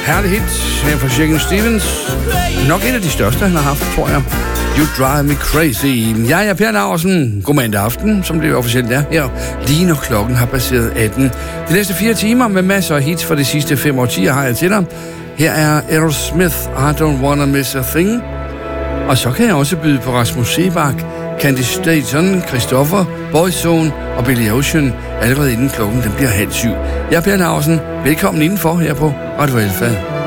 herlig hit her fra Shakin' Stevens. Nok en af de største, han har haft, tror jeg. You Drive Me Crazy. Jeg er Per Laursen. God mandag aften, som det officielt er her. Lige når klokken har passeret 18. De næste 4 timer med masser af hits for de sidste 5 årtier har jeg til dig. Her er Aerosmith, I Don't Wanna Miss a Thing. Og så kan jeg også byde på Rasmus Seebach, Candy Staton, Christoffer, Boyzone og Billy Ocean allerede inden klokken den bliver 6:30. Jeg er Per Laursen. Velkommen indenfor her på Radio Alfa.